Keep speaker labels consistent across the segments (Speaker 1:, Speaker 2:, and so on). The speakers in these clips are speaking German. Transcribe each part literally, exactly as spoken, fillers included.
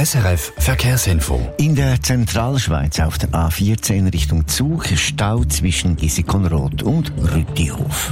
Speaker 1: S R F Verkehrsinfo.
Speaker 2: In der Zentralschweiz auf der A vierzehn Richtung Zug Stau zwischen Gisikonroth und Rüttihof.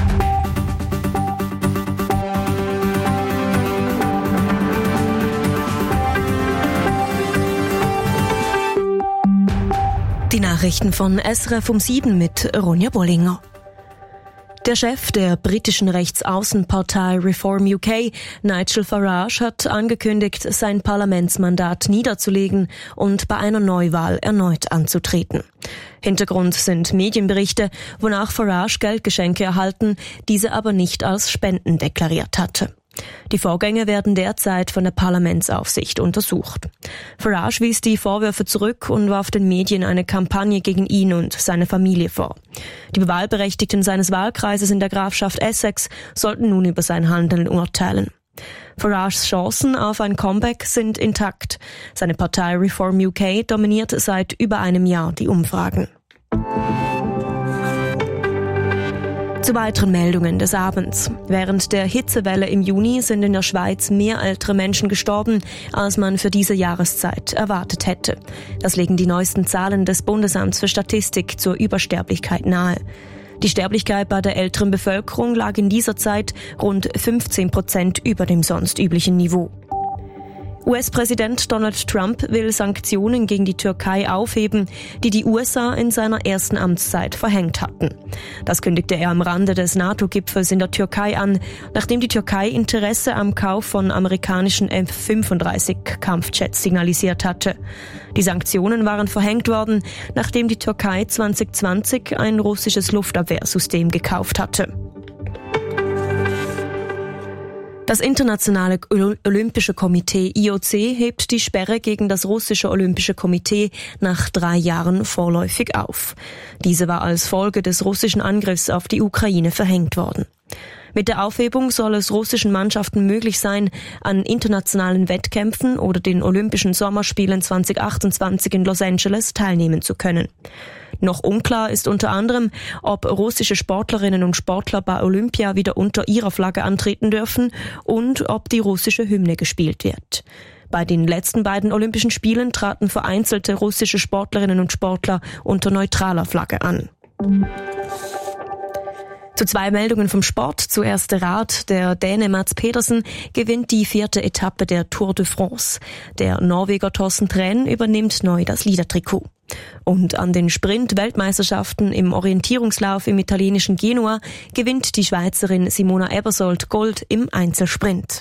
Speaker 3: Die Nachrichten von S R F um sieben mit Ronja Bollinger. Der Chef der britischen Rechtsaußenpartei Reform U K, Nigel Farage, hat angekündigt, sein Parlamentsmandat niederzulegen und bei einer Neuwahl erneut anzutreten. Hintergrund sind Medienberichte, wonach Farage Geldgeschenke erhalten, diese aber nicht als Spenden deklariert hatte. Die Vorgänge werden derzeit von der Parlamentsaufsicht untersucht. Farage wies die Vorwürfe zurück und warf den Medien eine Kampagne gegen ihn und seine Familie vor. Die Wahlberechtigten seines Wahlkreises in der Grafschaft Essex sollten nun über sein Handeln urteilen. Farages Chancen auf ein Comeback sind intakt. Seine Partei Reform U K dominiert seit über einem Jahr die Umfragen. Zu weiteren Meldungen des Abends. Während der Hitzewelle im Juni sind in der Schweiz mehr ältere Menschen gestorben, als man für diese Jahreszeit erwartet hätte. Das legen die neuesten Zahlen des Bundesamts für Statistik zur Übersterblichkeit nahe. Die Sterblichkeit bei der älteren Bevölkerung lag in dieser Zeit rund fünfzehn Prozent über dem sonst üblichen Niveau. U S-Präsident Donald Trump will Sanktionen gegen die Türkei aufheben, die die U S A in seiner ersten Amtszeit verhängt hatten. Das kündigte er am Rande des NATO-Gipfels in der Türkei an, nachdem die Türkei Interesse am Kauf von amerikanischen F fünfunddreißig Kampfjets signalisiert hatte. Die Sanktionen waren verhängt worden, nachdem die Türkei zwanzig zwanzig ein russisches Luftabwehrsystem gekauft hatte. Das Internationale Olympische Komitee I O C hebt die Sperre gegen das russische Olympische Komitee nach drei Jahren vorläufig auf. Diese war als Folge des russischen Angriffs auf die Ukraine verhängt worden. Mit der Aufhebung soll es russischen Mannschaften möglich sein, an internationalen Wettkämpfen oder den Olympischen Sommerspielen zwanzig achtundzwanzig in Los Angeles teilnehmen zu können. Noch unklar ist unter anderem, ob russische Sportlerinnen und Sportler bei Olympia wieder unter ihrer Flagge antreten dürfen und ob die russische Hymne gespielt wird. Bei den letzten beiden Olympischen Spielen traten vereinzelte russische Sportlerinnen und Sportler unter neutraler Flagge an. Zu zwei Meldungen vom Sport. Zuerst der Rad. Der Däne Mads Pedersen gewinnt die vierte Etappe der Tour de France. Der Norweger Thorsten Træn übernimmt neu das Leadertrikot. Und an den Sprint-Weltmeisterschaften im Orientierungslauf im italienischen Genua gewinnt die Schweizerin Simona Ebersold Gold im Einzelsprint.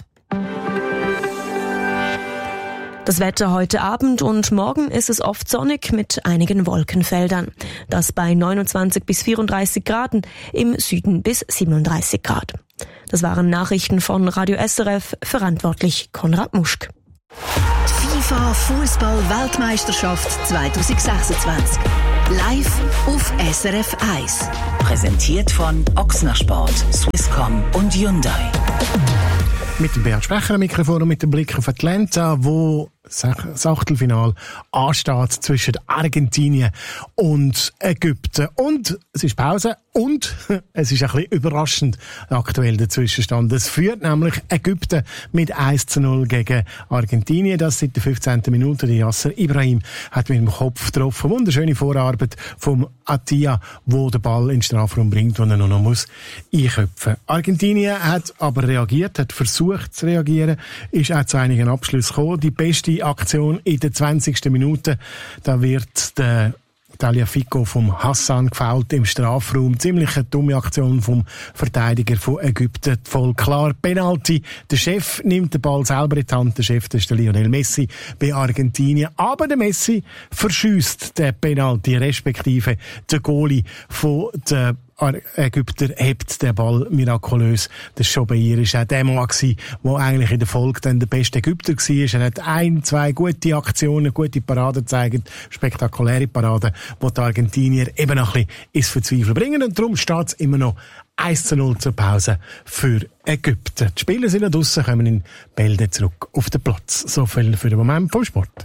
Speaker 3: Das Wetter heute Abend und morgen ist es oft sonnig mit einigen Wolkenfeldern. Das bei neunundzwanzig bis vierunddreißig Grad, im Süden bis siebenunddreißig Grad. Das waren Nachrichten von Radio S R F, verantwortlich Konrad Muschk.
Speaker 4: FIFA Fußball-Weltmeisterschaft zwanzig sechsundzwanzig. Live auf S R F eins. Präsentiert von Ochsner Sport, Swisscom und Hyundai.
Speaker 5: Mit dem Beat Sprecher am Mikrofon und mit dem Blick auf Atlanta, wo das Achtelfinale ansteht zwischen Argentinien und Ägypten. Und es ist Pause und es ist ein bisschen überraschend aktuell der Zwischenstand. Es führt nämlich Ägypten mit eins zu null gegen Argentinien. Das seit der fünfzehnten Minute. Die Yasser Ibrahim hat mit dem Kopf getroffen. Wunderschöne Vorarbeit vom Attia, wo der Ball in den Strafraum bringt und er nur noch muss einköpfen. Argentinien hat aber reagiert, hat versucht zu reagieren, ist auch zu einigen Abschlüssen gekommen. Die beste Aktion in der zwanzigsten Minute. Da wird der Tagliafico vom Hassan gefoult im Strafraum. Ziemlich eine dumme Aktion vom Verteidiger von Ägypten. Voll klar. Penalty. Der Chef nimmt den Ball selber in die Hand. Der Chef, das ist der Lionel Messi bei Argentinien. Aber der Messi verschießt den Penalty, respektive der Goalie von der Ägypter hebt den Ball mirakulös. Das schon bei ihr ist auch der Mann gewesen, der eigentlich in der Folge dann der beste Ägypter war. Er hat ein, zwei gute Aktionen, gute Paraden gezeigt, spektakuläre Paraden, die die Argentinier eben noch ein bisschen ins Verzweifeln bringen. Und darum steht es immer noch eins zu null zur Pause für Ägypten. Die Spieler sind noch draussen, kommen in Bälde zurück auf den Platz. So viel für den Moment vom Sport.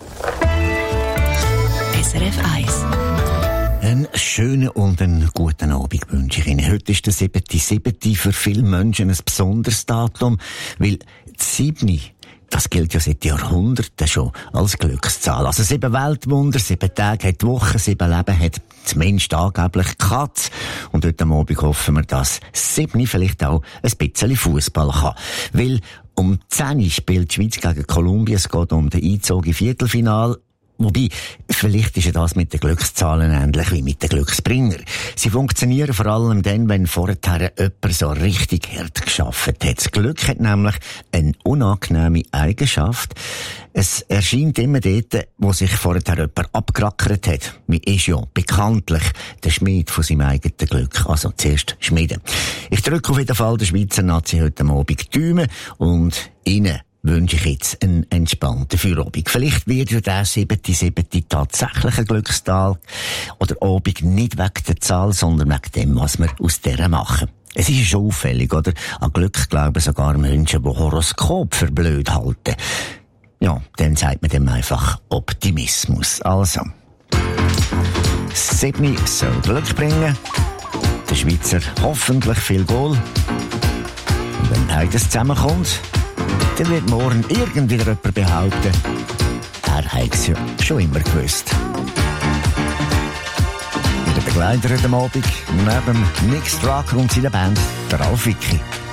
Speaker 4: S R F eins.
Speaker 2: Einen schönen und einen guten Abend wünsche ich Ihnen. Heute ist der siebte siebte für viele Menschen ein besonderes Datum, weil die sieben das gilt ja seit Jahrhunderten schon als Glückszahl. Also sieben Weltwunder, sieben Tage hat die Woche, sieben Leben hat der Mensch angeblich gehabt. Und heute Abend hoffen wir, dass sieben vielleicht auch ein bisschen Fußball kann. Weil um zehn Uhr spielt die Schweiz gegen Kolumbien. Es geht um den Einzug im Viertelfinale. Wobei, vielleicht ist ja das mit den Glückszahlen ähnlich wie mit den Glücksbringer. Sie funktionieren vor allem dann, wenn vorher jemand so richtig hart gearbeitet hat. Das Glück hat nämlich eine unangenehme Eigenschaft. Es erscheint immer dort, wo sich vorher jemand abgerackert hat. Man ist ja bekanntlich der Schmied von seinem eigenen Glück. Also zuerst schmieden. Ich drücke auf jeden Fall der Schweizer Nazi heute Abend die Daumen und Ihnen wünsche ich jetzt einen entspannten Feierabend. Vielleicht wird ja der siebte siebte tatsächlich ein Glückstag oder Abend nicht wegen der Zahl, sondern wegen dem, was wir aus der machen. Es ist schon auffällig, oder? An Glück glauben sogar Menschen, die Horoskop für blöd halten. Ja, dann sagt man dem einfach Optimismus. Also, sieben soll Glück bringen, der Schweizer hoffentlich viel Goal. Und wenn beides zusammenkommt, dann wird morgen irgendwie jemand behaupten, er hat es ja schon immer gewusst. Der Begleiter heute Abend, neben Nick Struck und seiner Band, der Ralf Vicky.